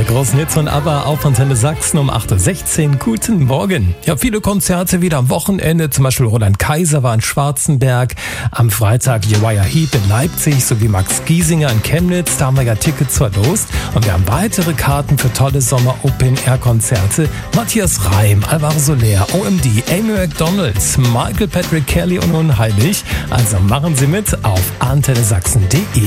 großen Hits von ABBA auf Antenne Sachsen um 8.16 Uhr. Guten Morgen. Ja, viele Konzerte wieder am Wochenende. Zum Beispiel Roland Kaiser war in Schwarzenberg. Am Freitag Uriah Heep in Leipzig sowie Max Giesinger in Chemnitz. Da haben wir ja Tickets verlost. Und wir haben weitere Karten für tolle Sommer-Open-Air-Konzerte. Matthias Reim, Alvaro Soler, OMD, Amy McDonald, Michael Patrick Kelly und Unheimlich. Also machen Sie mit auf antennesachsen.de.